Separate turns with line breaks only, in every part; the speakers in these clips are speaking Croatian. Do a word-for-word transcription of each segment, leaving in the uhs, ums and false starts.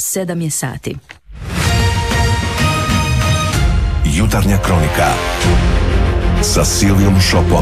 sedam je sati.
Jutarnja kronika sa Silvijom Šopom.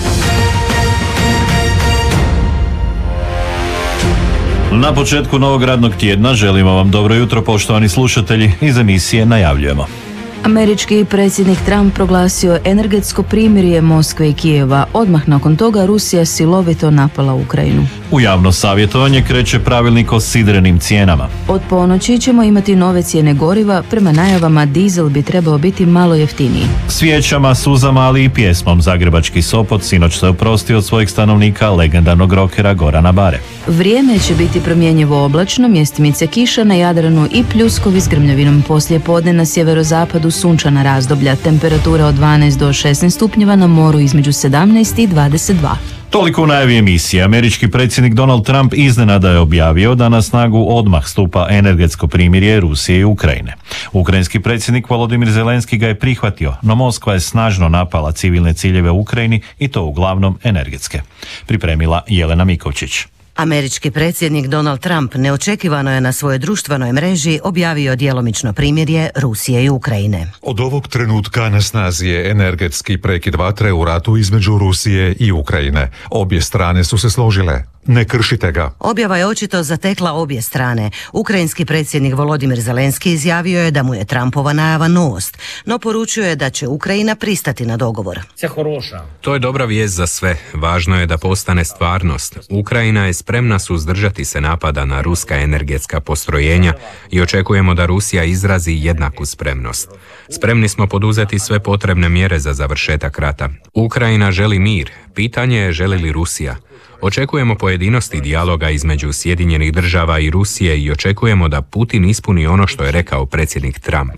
Na početku novog radnog tjedna želimo vam dobro jutro, poštovani slušatelji. Iz emisije najavljujemo.
Američki predsjednik Trump proglasio energetsko primirje Moskve i Kijeva. Odmah nakon toga Rusija silovito napala Ukrajinu.
U javno savjetovanje kreće pravilnik o sidrenim cijenama.
Od ponoći ćemo imati nove cijene goriva. Prema najavama dizel bi trebao biti malo jeftiniji.
Svijećama, suzama, ali i pjesmom zagrebački Sopot sinoć se oprostio od svojih stanovnika legendarnog rokera Gorana Bare.
Vrijeme će biti promjenjivo oblačno, mjestimice kiša na Jadranu i pljuskovi s grmljavinom. Poslije podne na sjeverozapadu sunčana razdoblja, temperatura od dvanaest do šesnaest stupnjeva, na moru između sedamnaest i dvadeset dva.
Toliko u najavi emisije. Američki predsjednik Donald Trump iznenada je objavio da na snagu odmah stupa energetsko primirje Rusije i Ukrajine. Ukrajinski predsjednik Volodimir Zelenski ga je prihvatio, no Moskva je snažno napala civilne ciljeve u Ukrajini i to uglavnom energetske. Pripremila Jelena Mikovčić.
Američki predsjednik Donald Trump neočekivano je na svojoj društvenoj mreži objavio djelomično primirje Rusije i Ukrajine.
Od ovog trenutka na snazi je energetski prekid vatre u ratu između Rusije i Ukrajine. Obje strane su se složile. Ne kršite ga.
Objava je očito zatekla obje strane. Ukrajinski predsjednik Volodimir Zelenski izjavio je da mu je Trumpova najava novost, no poručio je da će Ukrajina pristati na dogovor.
To je dobra vijest za sve. Važno je da postane stvarnost. Ukrajina je spremna suzdržati se napada na ruska energetska postrojenja i očekujemo da Rusija izrazi jednaku spremnost. Spremni smo poduzeti sve potrebne mjere za završetak rata. Ukrajina želi mir. Pitanje je želi li Rusija. Očekujemo pojedinosti dijaloga između Sjedinjenih država i Rusije i očekujemo da Putin ispuni ono što je rekao predsjednik Trump.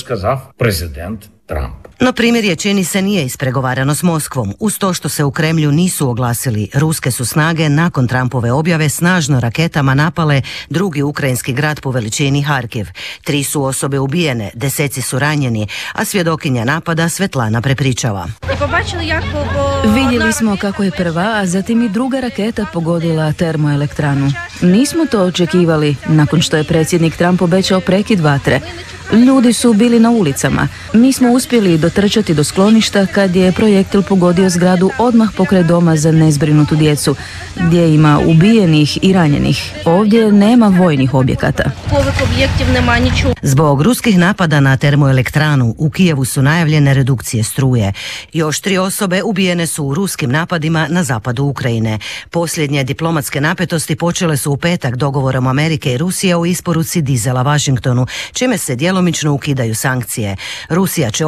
No primirje čini se nije ispregovarano s Moskvom. Uz to što se u Kremlju nisu oglasili, ruske su snage nakon Trumpove objave snažno raketama napale drugi ukrajinski grad po veličini Harkiv. Tri su osobe ubijene, deseci su ranjeni, a svjedokinja napada Svetlana prepričava.
Vidjeli smo kako je prva, a zatim i druga raketa pogodila termoelektranu. Nismo to očekivali nakon što je predsjednik Trump obećao prekid vatre. Ljudi su bili na ulicama. Mi smo uspjeli dotrčati do skloništa kad je projektil pogodio zgradu odmah pokraj doma za nezbrinutu djecu, gdje ima ubijenih i ranjenih. Ovdje nema vojnih objekata.
Zbog ruskih napada na termoelektranu u Kijevu su najavljene redukcije struje. Još tri osobe ubijene su u ruskim napadima na zapadu Ukrajine. Posljednje diplomatske napetosti počele su u petak dogovorom Amerike i Rusije o isporuci dizela Washingtonu, čime se djelomično ukidaju sankcije. Rusija će